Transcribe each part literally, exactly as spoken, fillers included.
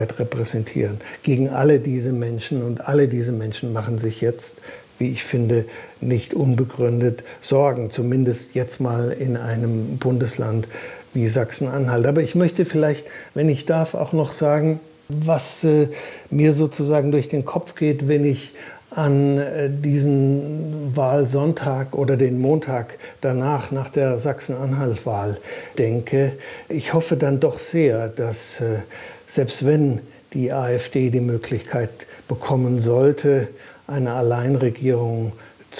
repräsentieren. Gegen alle diese Menschen. Und alle diese Menschen machen sich jetzt, wie ich finde, nicht unbegründet Sorgen. Zumindest jetzt mal in einem Bundesland wie Sachsen-Anhalt. Aber ich möchte vielleicht, wenn ich darf, auch noch sagen, was äh, mir sozusagen durch den Kopf geht, wenn ich an äh, diesen Wahlsonntag oder den Montag danach, nach der Sachsen-Anhalt-Wahl denke. Ich hoffe dann doch sehr, dass äh, selbst wenn die AfD die Möglichkeit bekommen sollte, eine Alleinregierung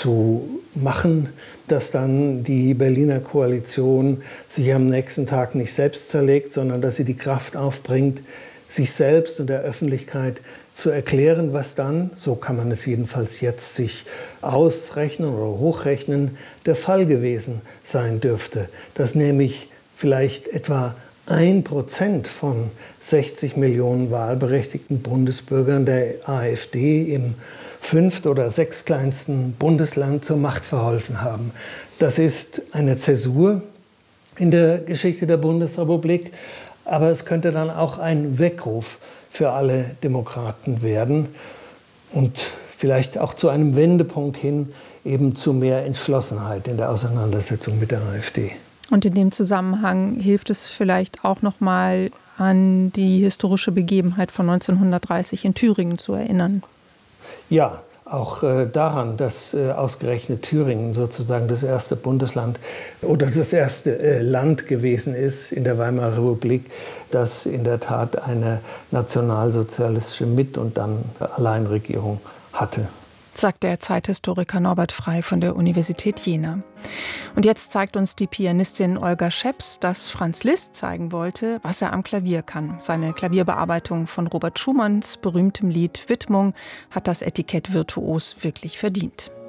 zu machen, dass dann die Berliner Koalition sich am nächsten Tag nicht selbst zerlegt, sondern dass sie die Kraft aufbringt, sich selbst und der Öffentlichkeit zu erklären, was dann, so kann man es jedenfalls jetzt sich ausrechnen oder hochrechnen, der Fall gewesen sein dürfte. Dass nämlich vielleicht etwa ein Prozent von sechzig Millionen wahlberechtigten Bundesbürgern der AfD im fünft- oder sechstkleinsten Bundesland zur Macht verholfen haben. Das ist eine Zäsur in der Geschichte der Bundesrepublik, aber es könnte dann auch ein Weckruf für alle Demokraten werden und vielleicht auch zu einem Wendepunkt hin, eben zu mehr Entschlossenheit in der Auseinandersetzung mit der AfD. Und in dem Zusammenhang hilft es vielleicht auch noch mal an die historische Begebenheit von neunzehnhundertdreißig in Thüringen zu erinnern. Ja, auch äh, daran, dass äh, ausgerechnet Thüringen sozusagen das erste Bundesland oder das erste äh, Land gewesen ist in der Weimarer Republik, das in der Tat eine nationalsozialistische Mit- und dann Alleinregierung hatte. Sagt der Zeithistoriker Norbert Frey von der Universität Jena. Und jetzt zeigt uns die Pianistin Olga Scheps, dass Franz Liszt zeigen wollte, was er am Klavier kann. Seine Klavierbearbeitung von Robert Schumanns berühmtem Lied Widmung hat das Etikett virtuos wirklich verdient.